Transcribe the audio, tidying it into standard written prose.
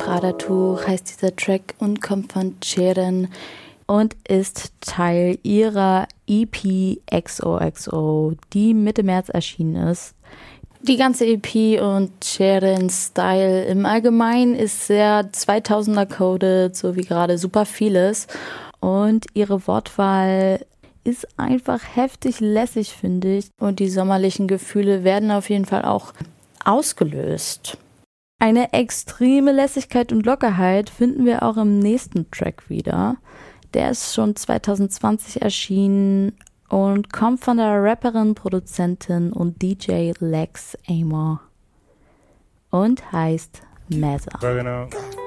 Radatuch heißt dieser Track und kommt von Cheren und ist Teil ihrer EP XOXO, die Mitte März erschienen ist. Die ganze EP und Cherens Style im Allgemeinen ist sehr 2000er coded, so wie gerade super vieles. Und ihre Wortwahl ist einfach heftig lässig, finde ich. Und die sommerlichen Gefühle werden auf jeden Fall auch ausgelöst. Eine extreme Lässigkeit und Lockerheit finden wir auch im nächsten Track wieder. Der ist schon 2020 erschienen und kommt von der Rapperin, Produzentin und DJ Lex Amor und heißt Meza.